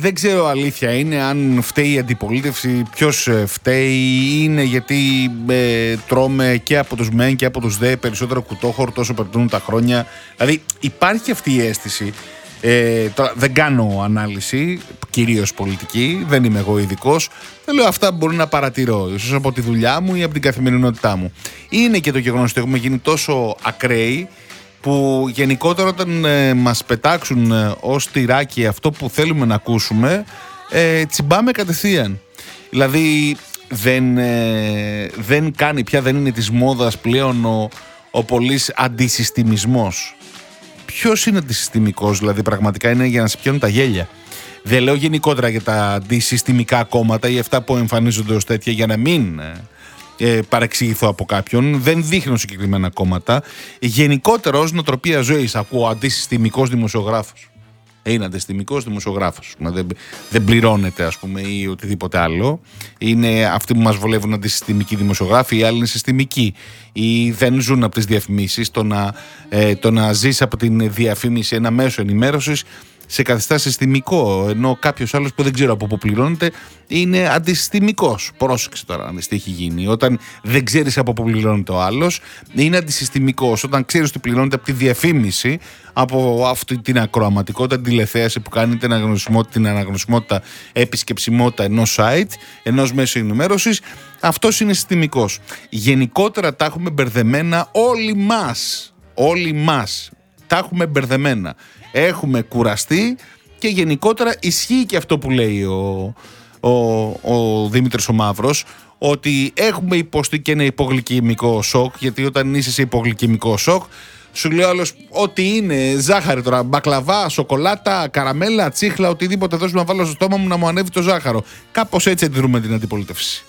δεν ξέρω αλήθεια είναι αν φταίει η αντιπολίτευση, ποιος φταίει, είναι γιατί τρώμε και από τους μεν και από τους δε περισσότερο κουτόχορ τόσο περνούν τα χρόνια. Δηλαδή υπάρχει αυτή η αίσθηση. Τώρα δεν κάνω ανάλυση, κυρίως πολιτική, δεν είμαι εγώ ειδικός. Δεν λέω αυτά που μπορώ να παρατηρώ, ίσως από τη δουλειά μου ή από την καθημερινότητά μου. Είναι και το γεγονός ότι έχουμε γίνει τόσο ακραίοι που γενικότερα όταν μας πετάξουν ως τυράκι αυτό που θέλουμε να ακούσουμε, τσιμπάμε κατευθείαν. Δηλαδή δεν κάνει πια, δεν είναι της μόδας πλέον ο πολύς αντισυστημισμός. Ποιος είναι αντισυστημικός, δηλαδή πραγματικά είναι για να σε πιάνουν τα γέλια. Δεν λέω γενικότερα για τα αντισυστημικά κόμματα ή αυτά που εμφανίζονται ως τέτοια για να μην παρεξηγηθώ από κάποιον. Δεν δείχνω συγκεκριμένα κόμματα. Γενικότερα ως νοοτροπία ζωής ακούω αντισυστημικός δημοσιογράφος. Είναι αντισυστημικός δημοσιογράφος. Δεν πληρώνεται, ας πούμε, ή οτιδήποτε άλλο. Είναι αυτοί που μας βολεύουν αντισυστημικοί δημοσιογράφοι, οι άλλοι είναι συστημικοί. Ή δεν ζουν από τις διαφημίσεις. Το να ζεις από την διαφήμιση ένα μέσο ενημέρωσης σε καθιστά συστημικό, ενώ κάποιος άλλος που δεν ξέρω από πού πληρώνεται είναι αντισυστημικός. Πρόσεξε τώρα να δεις τι έχει γίνει. Όταν δεν ξέρεις από πού πληρώνεται ο άλλος, είναι αντισυστημικός. Όταν ξέρεις ότι πληρώνεται από τη διαφήμιση, από αυτή την ακροαματικότητα, την τηλεθέαση που κάνει, την αναγνωσιμότητα, επισκεψιμότητα ενός site, ενός μέσου ενημέρωσης, αυτός είναι συστημικός. Γενικότερα τα έχουμε μπερδεμένα όλοι μας. Τα έχουμε μπερδεμένα. Έχουμε κουραστεί και γενικότερα ισχύει και αυτό που λέει ο Δήμητρος ο Μαύρος, ότι έχουμε υποστεί και ένα υπογλυκαιμικό σοκ, γιατί όταν είσαι σε υπογλυκαιμικό σοκ σου λέει άλλος ότι είναι ζάχαρη τώρα, μπακλαβά, σοκολάτα, καραμέλα, τσίχλα, οτιδήποτε δώσουμε να βάλω στο στόμα μου να μου ανέβει το ζάχαρο. Κάπως έτσι αντιδρούμε την αντιπολίτευση.